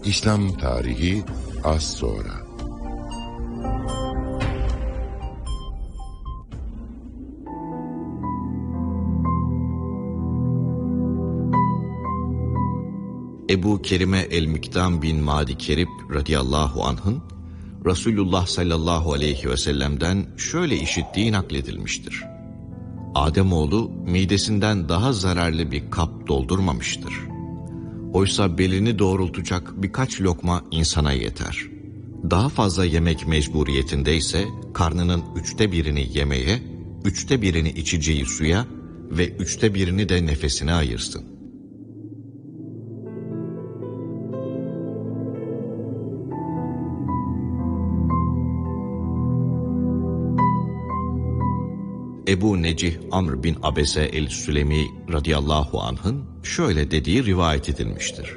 İslam tarihi az sonra. Ebu Kerime el-Mikdam bin Madi Kerib radıyallahu anh'ın Resulullah sallallahu aleyhi ve sellem'den şöyle işittiği nakledilmiştir. Ademoğlu midesinden daha zararlı bir kap doldurmamıştır. Oysa belini doğrultacak birkaç lokma insana yeter. Daha fazla yemek mecburiyetindeyse karnının 1/3'ünü yemeye, 1/3'ünü içeceği suya ve 1/3'ünü de nefesine ayırsın. Ebu Necih Amr bin Abese el-Sülemi radıyallahu anh'ın şöyle dediği rivayet edilmiştir.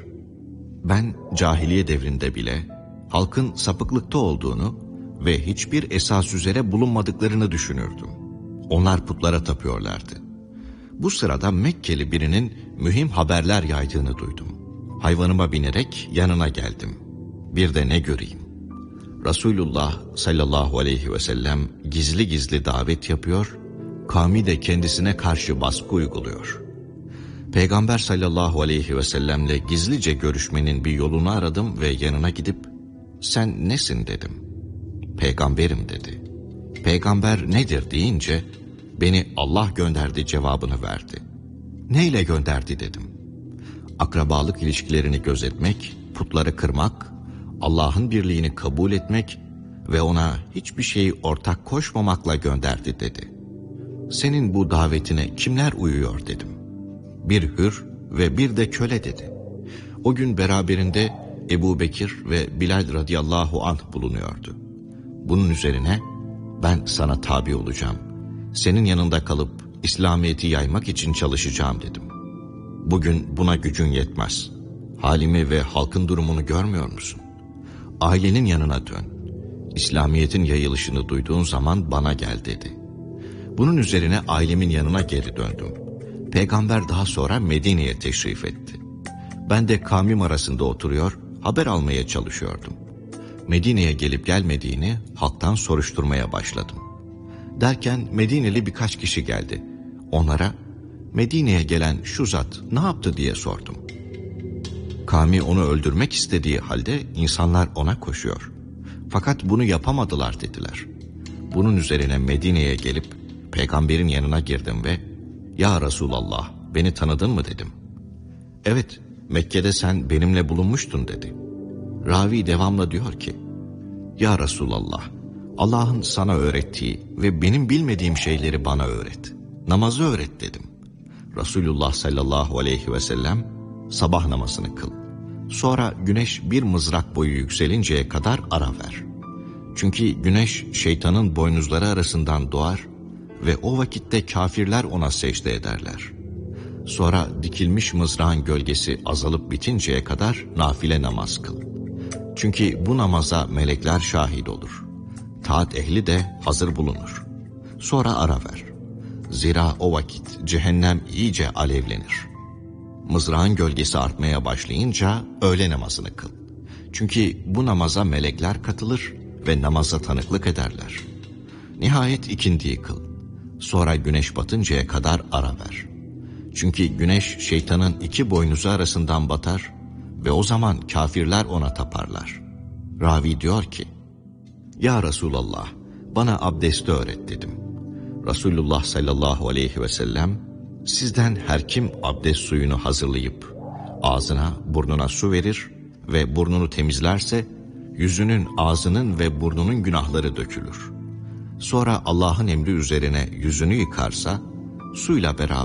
Ben cahiliye devrinde bile halkın sapıklıkta olduğunu ve hiçbir esas üzere bulunmadıklarını düşünürdüm. Onlar putlara tapıyorlardı. Bu sırada Mekkeli birinin mühim haberler yaydığını duydum. Hayvanıma binerek yanına geldim. Bir de ne göreyim? Resulullah sallallahu aleyhi ve sellem gizli gizli davet yapıyor, kavmi de kendisine karşı baskı uyguluyor. Peygamber sallallahu aleyhi ve sellemle gizlice görüşmenin bir yolunu aradım ve yanına gidip "Sen nesin?" dedim. "Peygamberim" dedi. "Peygamber nedir?" deyince "Beni Allah gönderdi" cevabını verdi. "Neyle gönderdi?" dedim. "Akrabalık ilişkilerini gözetmek, putları kırmak, Allah'ın birliğini kabul etmek ve ona hiçbir şeyi ortak koşmamakla gönderdi" dedi. "Senin bu davetine kimler uyuyor?" dedim. "Bir hür ve bir de köle" dedi. O gün beraberinde Ebu Bekir ve Bilal radıyallahu anh bulunuyordu. Bunun üzerine "Ben sana tabi olacağım. Senin yanında kalıp İslamiyet'i yaymak için çalışacağım" dedim. "Bugün buna gücün yetmez. Halimi ve halkın durumunu görmüyor musun? Ailenin yanına dön. İslamiyet'in yayılışını duyduğun zaman bana gel" dedi. Bunun üzerine ailemin yanına geri döndüm. Peygamber daha sonra Medine'ye teşrif etti. Ben de kavmim arasında oturuyor, haber almaya çalışıyordum. Medine'ye gelip gelmediğini halktan soruşturmaya başladım. Derken Medineli birkaç kişi geldi. Onlara "Medine'ye gelen şu zat ne yaptı?" diye sordum. Kavmi onu öldürmek istediği halde insanlar ona koşuyor. Fakat bunu yapamadılar dediler. Bunun üzerine Medine'ye gelip Peygamberin yanına girdim ve "Ya Resulallah, beni tanıdın mı?" dedim. "Evet, Mekke'de sen benimle bulunmuştun" dedi. Ravi devamla diyor ki, "Ya Resulallah, Allah'ın sana öğrettiği ve benim bilmediğim şeyleri bana öğret. Namazı öğret" dedim. Resulullah sallallahu aleyhi ve sellem "Sabah namazını kıl. Sonra güneş bir mızrak boyu yükselinceye kadar ara ver. Çünkü güneş şeytanın boynuzları arasından doğar ve o vakitte kafirler ona secde ederler. Sonra dikilmiş mızrağın gölgesi azalıp bitinceye kadar nafile namaz kıl. Çünkü bu namaza melekler şahit olur. Taat ehli de hazır bulunur. Sonra ara ver. Zira o vakit cehennem iyice alevlenir. Mızrağın gölgesi artmaya başlayınca öğle namazını kıl. Çünkü bu namaza melekler katılır ve namaza tanıklık ederler. Nihayet ikindiyi kıl. Sonra güneş batıncaya kadar ara ver. Çünkü güneş şeytanın iki boynuzu arasından batar ve o zaman kafirler ona taparlar." Ravi diyor ki, "Ya Resulallah, bana abdesti öğret" dedim. Resulullah sallallahu aleyhi ve sellem, "Sizden her kim abdest suyunu hazırlayıp ağzına burnuna su verir ve burnunu temizlerse yüzünün, ağzının ve burnunun günahları dökülür. Sonra Allah'ın emri üzerine yüzünü yıkarsa suyla beraber